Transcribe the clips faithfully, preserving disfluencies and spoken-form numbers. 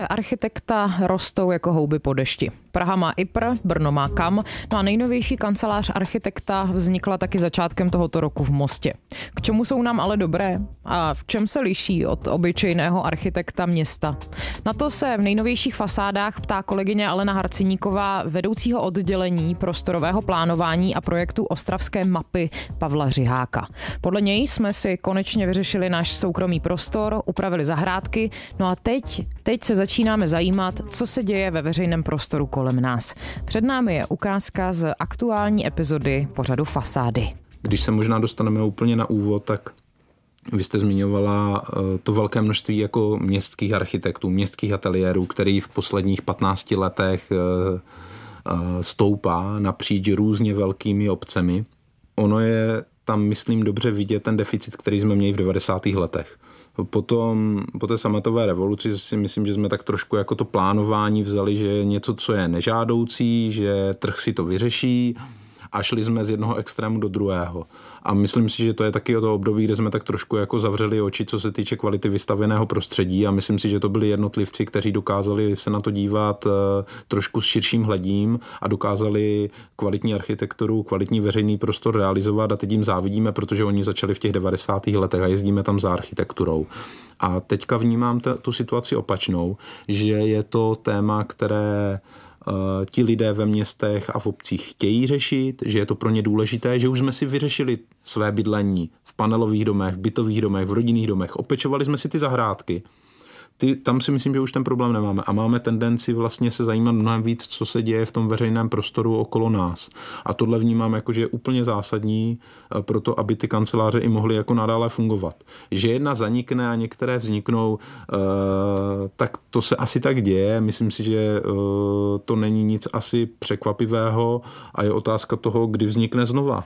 Architekta rostou jako houby po dešti. Praha má I P R, Brno má K A M, no a nejnovější kancelář architekta vznikla taky začátkem tohoto roku v Mostě. K čemu jsou nám ale dobré? A v čem se liší od obyčejného architekta města? Na to se v nejnovějších fasádách ptá kolegyně Alena Harciníková, vedoucího oddělení prostorového plánování a projektu ostravské mapy Pavla Řiháka. Podle něj jsme si konečně vyřešili náš soukromý prostor, upravili zahrádky, no a teď, teď se začínáme zajímat, co se děje ve veřejném prostoru kolem nás. Před námi je ukázka z aktuální epizody pořadu Fasády. Když se možná dostaneme úplně na úvod, tak vy jste zmiňovala to velké množství jako městských architektů, městských ateliérů, který v posledních patnácti letech stoupá napříč různě velkými obcemi. Ono je tam, myslím, dobře vidět ten deficit, který jsme měli v devadesátých letech. Potom, po té sametové revoluci si myslím, že jsme tak trošku jako to plánování vzali, že je něco, co je nežádoucí, že trh si to vyřeší a šli jsme z jednoho extrému do druhého. A myslím si, že to je taky o to období, kde jsme tak trošku jako zavřeli oči, co se týče kvality vystavěného prostředí a myslím si, že to byli jednotlivci, kteří dokázali se na to dívat trošku s širším hledím a dokázali kvalitní architekturu, kvalitní veřejný prostor realizovat a teď jim závidíme, protože oni začali v těch devadesátých letech a jezdíme tam za architekturou. A teďka vnímám t- tu situaci opačnou, že je to téma, které ti lidé ve městech a v obcích chtějí řešit, že je to pro ně důležité, že už jsme si vyřešili své bydlení v panelových domech, v bytových domech, v rodinných domech, opečovali jsme si ty zahrádky. Ty, tam si myslím, že už ten problém nemáme a máme tendenci vlastně se zajímat mnohem víc, co se děje v tom veřejném prostoru okolo nás. A tohle vnímám jako, že je úplně zásadní pro to, aby ty kanceláře i mohly jako nadále fungovat. Že jedna zanikne a některé vzniknou, tak to se asi tak děje. Myslím si, že to není nic asi překvapivého a je otázka toho, kdy vznikne znova.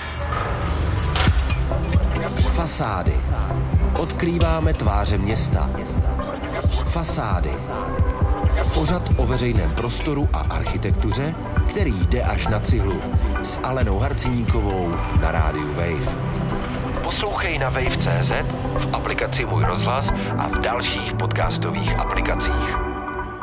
Fasády. Odkrýváme tváře města. Fasády. Pořad o veřejném prostoru a architektuře, který jde až na cihlu. S Alenou Harciníkovou na rádiu Wave. Poslouchej na wave tečka cé zet, v aplikaci Můj rozhlas a v dalších podcastových aplikacích.